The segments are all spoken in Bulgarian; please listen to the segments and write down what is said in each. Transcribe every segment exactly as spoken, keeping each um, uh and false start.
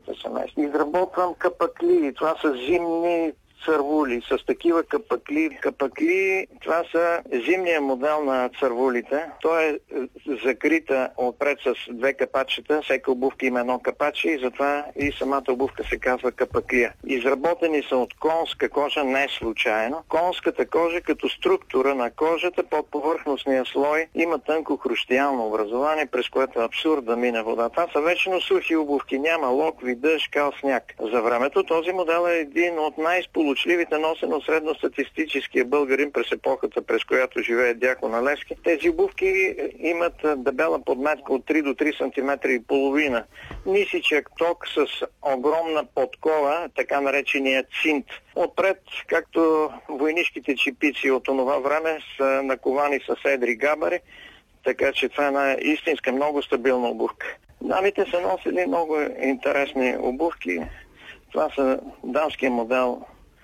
цървулите семейства. Изработвам капакли. Това са зимни цървули с такива капакли. Капакли, това са зимния модел на цървулите. Той е закрита отпред с две капачета. Всека обувка има едно капаче и затова и самата обувка се казва капаклия. Изработени са от конска кожа, не случайно. Конската кожа като структура на кожата под повърхностния слой има тънко хрущялно образование, през което е абсурд да мине вода. Това са вечно сухи обувки. Няма локви, дъжд, кал, сняг. За времето този модел е един от най-сполучливите, носен от средностатистическия българин през епохата, през която живее Дякона Левски. Тези обувки имат дебела подметка от три до три сантиметра и половина. Нисичък ток с огромна подкова, така наречения цинт. Отпред, както войнишките чипици от онова време, са наковани с едри габари, така че това е една истинска, много стабилна обувка. Дамите са носили много интересни обувки. Това са дамския модел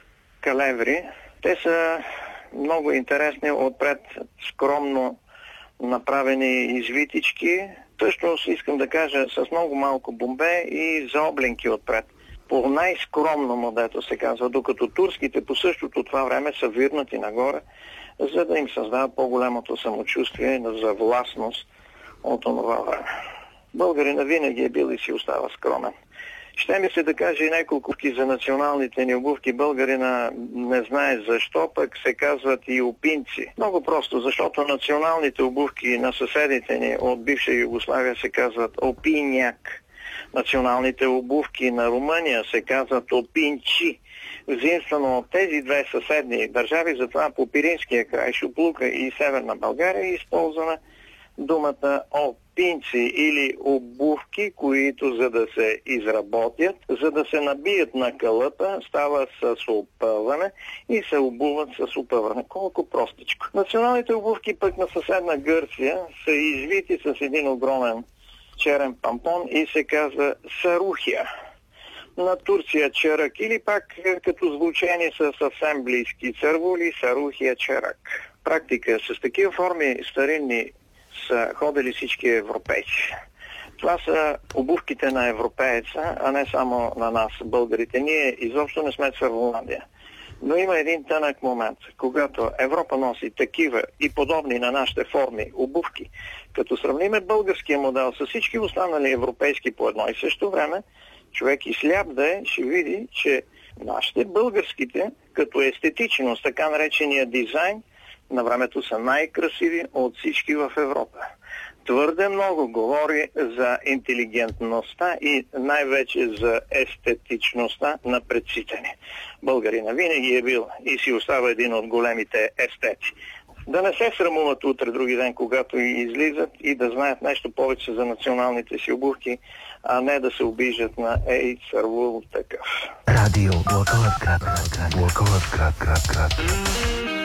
калеври. Те са много интересни, отпред скромно направени извитички. Също искам да кажа с много малко бомбе и заобленки отпред. По най-скромно модето се казва, докато турските по същото това време са вирнати нагоре, за да им създават по-голямото самочувствие за властност от онова време. Българина винаги е бил и си остава скромен. Ще ми се да каже и няколко за националните ни обувки. Българина не знае защо, пък се казват и опинци. Много просто, защото националните обувки на съседите ни от бивша Югославия се казват опиняк. Националните обувки на Румъния се казват опинчи. Взаимствено от тези две съседни държави, затова по Пиринския край, Шуплука и Северна България е използвана думата опинци или обувки, които за да се изработят, за да се набият на кълъпа, става с опъване и се обуват с опъване. Колко простичко. Националните обувки пък на съседна Гърция са извити с един огромен черен пампон и се казва сарухия. На Турция чарък или пак като звучение са съвсем близки. Цървули, сарухия, чарък. Практика с такива форми старинни са ходили всички европейци. Това са обувките на европееца, а не само на нас, българите. Ние изобщо не сме Църволандия. Но има един тънък момент, когато Европа носи такива и подобни на нашите форми обувки. Като сравниме българския модел с всички останали европейски по едно и също време, човек и сляп да е, ще види, че нашите българските, като естетичност, така наречения дизайн, на времето са най-красиви от всички в Европа. Твърде много говори за интелигентността и най-вече за естетичността на предците ни. Българина винаги е бил и си остава един от големите естети. Да не се срамуват утре, други ден, когато и излизат и да знаят нещо повече за националните си обувки, а не да се обижат на ей, цървул такъв. Радио Благоевград, Благоевград, град, град.